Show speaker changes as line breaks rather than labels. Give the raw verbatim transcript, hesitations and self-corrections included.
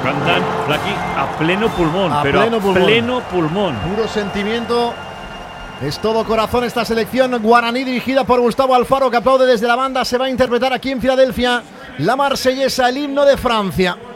lo cantan aquí a pleno pulmón,
a
pero
pleno
a
pulmón.
pleno pulmón.
Puro sentimiento. Es todo corazón esta selección guaraní dirigida por Gustavo Alfaro, que aplaude desde la banda. Se va a interpretar aquí en Filadelfia la marsellesa, el himno de Francia.